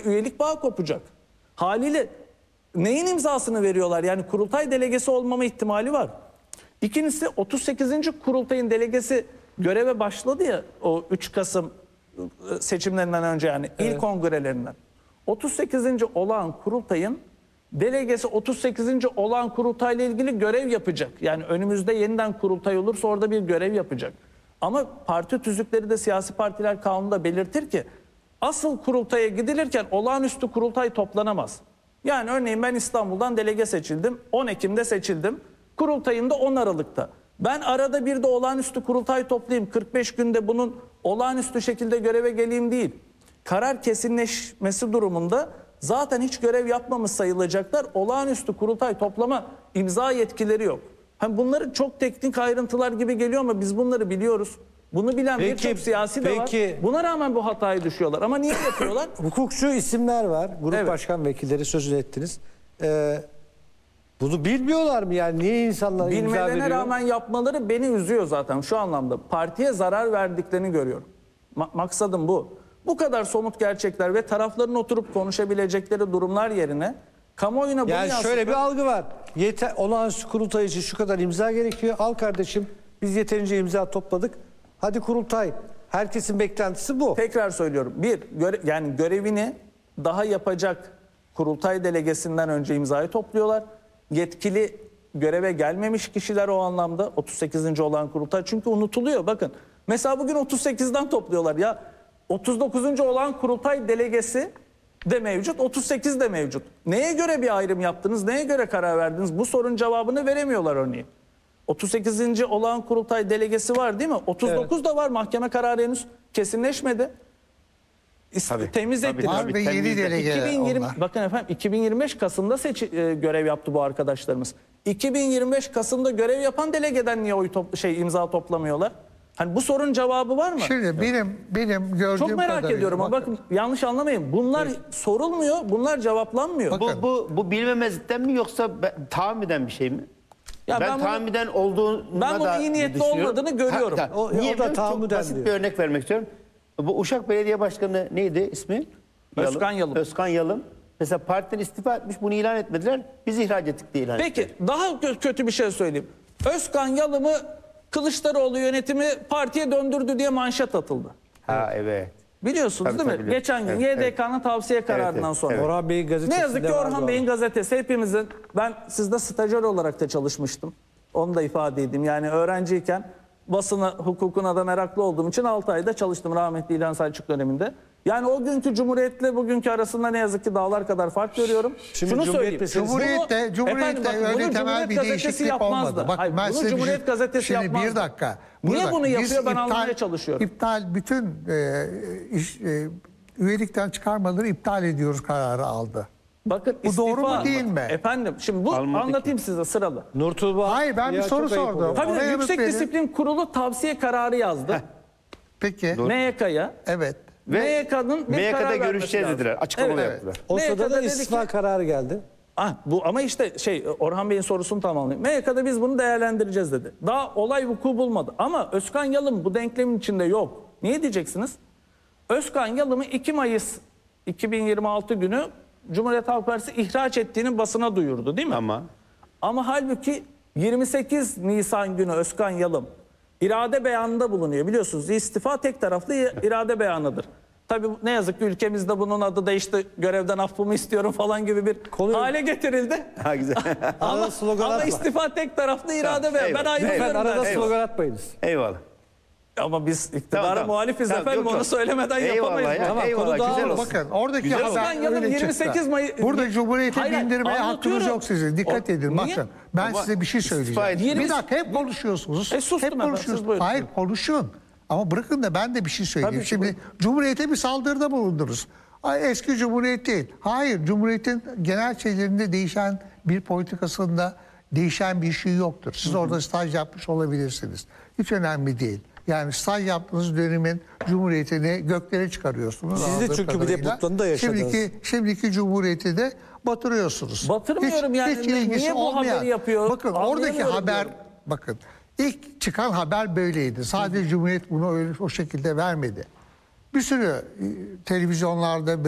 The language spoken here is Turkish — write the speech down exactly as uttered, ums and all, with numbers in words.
üyelik bağı kopacak. Haliyle neyin imzasını veriyorlar? Yani kurultay delegesi olmama ihtimali var. İkincisi otuz sekizinci kurultayın delegesi göreve başladı ya o üç Kasım seçimlerinden önce, yani ilk evet. kongrelerinden. otuz sekizinci olağan kurultayın delegesi otuz sekizinci olağan kurultayla ilgili görev yapacak. Yani önümüzde yeniden kurultay olursa orada bir görev yapacak. Ama parti tüzükleri de siyasi partiler kanununda belirtir ki asıl kurultaya gidilirken olağanüstü kurultay toplanamaz. Yani örneğin ben İstanbul'dan delege seçildim. on Ekim'de seçildim. Kurultayım da on Aralık'ta. Ben arada bir de olağanüstü kurultay toplayayım, kırk beş günde bunun olağanüstü şekilde göreve geleyim değil. Karar kesinleşmesi durumunda zaten hiç görev yapmamış sayılacaklar. Olağanüstü kurultay toplama imza yetkileri yok. Hani bunları çok teknik ayrıntılar gibi geliyor ama biz bunları biliyoruz. Bunu bilen birçok siyasi de peki, var. Buna rağmen bu hatayı düşüyorlar. Ama niye yapıyorlar? Hukukçu isimler var. Grup evet. başkan vekilleri sözünü ettiniz. Ee, bunu bilmiyorlar mı? Yani niye insanlar imza veriyor? Bilmelerine rağmen yapmaları beni üzüyor zaten şu anlamda. Partiye zarar verdiklerini görüyorum. Ma maksadım bu. Bu kadar somut gerçekler ve tarafların oturup konuşabilecekleri durumlar yerine kamuoyuna bunu yani yansıtmak... şöyle bir algı var. Yeter, olağanüstü kurultay için şu kadar imza gerekiyor. Al kardeşim, biz yeterince imza topladık. Hadi kurultay. Herkesin beklentisi bu. Tekrar söylüyorum. Bir, göre yani görevini daha yapacak kurultay delegesinden önce imzayı topluyorlar. Yetkili göreve gelmemiş kişiler o anlamda otuz sekizinci olan kurultay. Çünkü unutuluyor bakın. Mesela bugün otuz sekizden topluyorlar ya. otuz dokuzuncu olan kurultay delegesi de mevcut, otuz sekiz de mevcut. Neye göre bir ayrım yaptınız, neye göre karar verdiniz? Bu sorunun cevabını veremiyorlar örneğin. otuz sekizinci olağan kurultay delegesi var değil mi? otuz dokuz evet. da var, mahkeme kararı henüz kesinleşmedi. Tabii, Temiz tabii, ettiniz. tabii, yeni delegeler iki bin yirmi, onlar. bakın efendim iki bin yirmi beş Kasım'da seç, e, görev yaptı bu arkadaşlarımız. iki bin yirmi beş Kasım'da görev yapan delegeden niye oy top, şey imza toplamıyorlar? Hani bu sorunun cevabı var mı? Şimdi benim benim gördüğüm Çok merak kadarıyla, ediyorum ama bakın, bakın yanlış anlamayın. Bunlar evet. sorulmuyor, bunlar cevaplanmıyor. Bakın. Bu bu bu bilmemezlikten mi yoksa ben, tahammüden bir şey mi? Ya ben, ben bunu, tahammüden olduğuna ben bunun da iyi niyetli olmadığını görüyorum. Ha, o, niye o da çok basit diyor. bir örnek vermek istiyorum. Bu Uşak Belediye Başkanı neydi ismi? Özkan Yalım. Özkan Yalım. Mesela partiden istifa etmiş, bunu ilan etmediler. Biz ihraç ettik diye ilan Peki ettiler. daha kötü bir şey söyleyeyim. Özkan Yalım'ı Kılıçdaroğlu yönetimi partiye döndürdü diye manşet atıldı. Ha evet. Biliyorsunuz Tabii, değil mi? tabii, Geçen gün evet, Y D K'nın evet. tavsiye kararından evet, sonra. evet. Orhan Bey'in gazetesi. Ne yazık ki Orhan Bey'in gazetesi hepimizin, ben sizde stajyer olarak da çalışmıştım. Onu da ifade edeyim. Yani öğrenciyken basına, hukukuna da meraklı olduğum için altı ayda çalıştım rahmetli İlhan Selçuk döneminde. Yani o günkü Cumhuriyet'le bugünkü arasında ne yazık ki dağlar kadar fark görüyorum. Şimdi Şunu Cumhuriyet söyleyeyim. Cumhuriyet'te, Cumhuriyet'te efendim, bakın, öyle bunu temel Cumhuriyet bir değişiklik yapmazdı. olmadı. Bak, Hayır, ben bunu size Cumhuriyet bir, gazetesi şimdi yapmazdı. bir dakika. Niye Burada, bunu yapıyor biz ben iptal, anlamaya çalışıyorum. İptal bütün e, iş, e, üyelikten çıkarmaları iptal ediyoruz kararı aldı. Bakın Bu istifa, doğru mu değil mi? Efendim şimdi bu Almadı anlatayım ki. size sıralı. Nurtuğba. Hayır, ben bir soru sordum. Tabii Ona yanıt Yüksek verin. Disiplin Kurulu tavsiye kararı yazdı. Peki. M Y K'ya. Evet. Ve M Y K'nın bir M Y K'da karar görüşeceğiz vermesi dediler. lazım. Açıklama Evet. yaptılar. O M Y sırada K'da da dedi istifa ki- kararı geldi. Ah, bu ama işte şey Orhan Bey'in sorusunu tamamlayayım. M Y K'da biz bunu değerlendireceğiz dedi. Daha olay vuku bulmadı. Ama Özkan Yalım bu denklemin içinde yok. Niye diyeceksiniz? Özkan Yalım'ı iki Mayıs iki bin yirmi altı günü Cumhuriyet Halk Partisi ihraç ettiğini basına duyurdu değil mi? Ama Ama halbuki yirmi sekiz Nisan günü Özkan Yalım irade beyanında bulunuyor. Biliyorsunuz istifa tek taraflı irade beyanıdır. Tabii ne yazık ki ülkemizde bunun adı da işte görevden affımı istiyorum falan gibi bir Konu... hale getirildi. ha güzel. ama, slogan ama atma. istifa tek taraflı irade Tamam, beyanı. eyvallah. Ben ayrılıyorum. Lütfen arada dersim. slogan atmayınız. Eyvallah. Ama biz iktidara Tamam, tamam. muhalifiz Tamam, efendim yok, onu yok. söylemeden Eyvallah yapamayız. ya, Tamam, eyvallah, konu güzel dağılmasın. olsun. Bakın oradaki Güzel. haber Özkan Yalım öyle yirmi sekiz çıktı. Mayıs Burada Cumhuriyet'e Hayır, bindirmeye anlatıyorum. hakkınız yok sizin. Dikkat O- edin. Niye? Bakın ben Ama size bir şey söyleyeceğim. istifa edin. Bir dakika hep konuşuyorsunuz. E, sustum hep efendim, konuşuyorsunuz. siz buyurun. Hayır konuşun. Ama bırakın da ben de bir şey söyleyeyim. Tabii ki, Şimdi buyurun. Cumhuriyet'e bir saldırıda bulundunuz. Ay, eski Cumhuriyet değil. Hayır, Cumhuriyet'in genel şeylerinde değişen bir politikasında değişen bir şey yoktur. Siz hı hı. orada staj yapmış olabilirsiniz. Hiç önemli değil. Yani staj yaptığınız dönemin Cumhuriyet'ini göklere çıkarıyorsunuz. Siz de çünkü bir de kadarıyla. Butlan'da yaşadınız. Şimdiki, şimdiki Cumhuriyet'i de batırıyorsunuz. Batırmıyorum yani. Niye bu haberi yapıyor? Bakın oradaki Anlayamıyorum haber, diyorum. bakın ilk çıkan haber böyleydi. Sadece Cumhuriyet bunu öyle o şekilde vermedi. Bir sürü e, televizyonlarda